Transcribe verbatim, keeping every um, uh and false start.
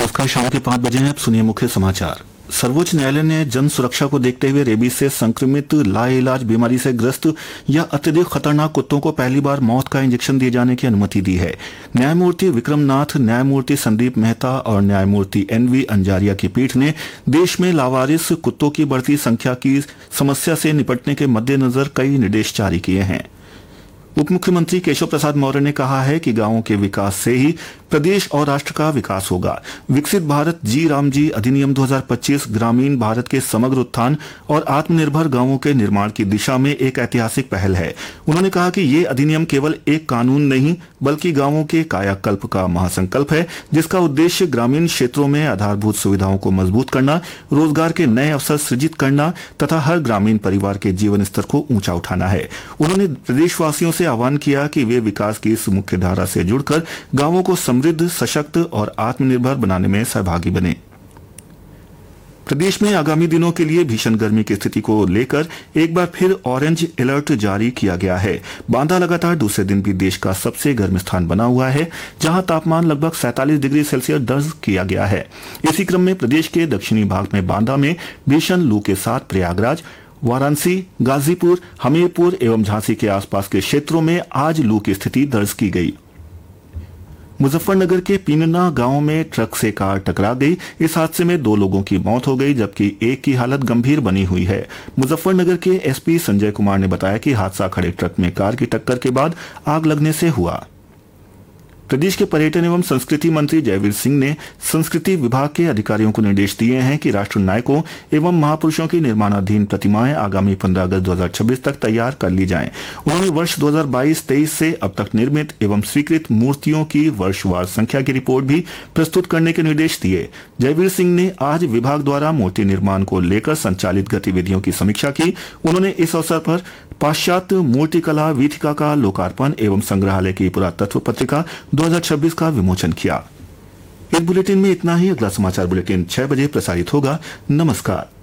नमस्कार। शाम के पांच बजे हैं। अब सुनिए मुख्य समाचार। सर्वोच्च न्यायालय ने जन सुरक्षा को देखते हुए रेबीज से संक्रमित लाइलाज बीमारी से ग्रस्त या अत्यधिक खतरनाक कुत्तों को पहली बार मौत का इंजेक्शन दिए जाने की अनुमति दी है। न्यायमूर्ति विक्रमनाथ, न्यायमूर्ति संदीप मेहता और न्यायमूर्ति एन वी अंजारिया की पीठ ने देश में लावारिस कुत्तों की बढ़ती संख्या की समस्या से निपटने के मद्देनजर कई निर्देश जारी किए हैं। उप मुख्यमंत्री केशव प्रसाद मौर्य ने कहा है कि गांवों के विकास से ही प्रदेश और राष्ट्र का विकास होगा। विकसित भारत जी राम जी अधिनियम दो हज़ार पच्चीस ग्रामीण भारत के समग्र उत्थान और आत्मनिर्भर गांवों के निर्माण की दिशा में एक ऐतिहासिक पहल है। उन्होंने कहा कि ये अधिनियम केवल एक कानून नहीं बल्कि गांवों के कायाकल्प का महासंकल्प है, जिसका उद्देश्य ग्रामीण क्षेत्रों में आधारभूत सुविधाओं को मजबूत करना, रोजगार के नए अवसर सृजित करना तथा हर ग्रामीण परिवार के जीवन स्तर को ऊंचा उठाना है। उन्होंने प्रदेशवासियों से आह्वान किया कि वे विकास की इस मुख्य धारा से जुड़कर गांवों को समृद्ध, सशक्त और आत्मनिर्भर बनाने में सहभागी बने। प्रदेश में आगामी दिनों के लिए भीषण गर्मी की स्थिति को लेकर एक बार फिर ऑरेंज अलर्ट जारी किया गया है। बांदा लगातार दूसरे दिन भी देश का सबसे गर्म स्थान बना हुआ है, जहां तापमान लगभग सैंतालीस डिग्री सेल्सियस दर्ज किया गया है। इसी क्रम में प्रदेश के दक्षिणी भाग में बांदा में भीषण लू के साथ प्रयागराज, वाराणसी, गाजीपुर, हमीरपुर एवं झांसी के आसपास के क्षेत्रों में आज लू की स्थिति दर्ज की गई। मुजफ्फरनगर के पीनना गांव में ट्रक से कार टकरा गई। इस हादसे में दो लोगों की मौत हो गई, जबकि एक की हालत गंभीर बनी हुई है। मुजफ्फरनगर के एस पी संजय कुमार ने बताया कि हादसा खड़े ट्रक में कार की टक्कर के बाद आग लगने से हुआ। प्रदेश के पर्यटन एवं संस्कृति मंत्री जयवीर सिंह ने संस्कृति विभाग के अधिकारियों को निर्देश दिए हैं कि राष्ट्र नायकों एवं महापुरुषों की निर्माणाधीन प्रतिमाएं आगामी पंद्रह अगस्त दो हज़ार छब्बीस तक तैयार कर ली जाएं। उन्होंने वर्ष दो हज़ार बाईस तेईस से अब तक निर्मित एवं स्वीकृत मूर्तियों की वर्षवार संख्या की रिपोर्ट भी प्रस्तुत करने के निर्देश दिए। जयवीर सिंह ने आज विभाग द्वारा मूर्ति निर्माण को लेकर संचालित गतिविधियों की समीक्षा की। उन्होंने इस अवसर पर पाश्चात्य मूर्तिकला वीथिका का लोकार्पण एवं संग्रहालय की पुरातत्व पत्रिका दो हज़ार छब्बीस का विमोचन किया। इस बुलेटिन में इतना ही। अगला समाचार बुलेटिन छह बजे प्रसारित होगा। नमस्कार।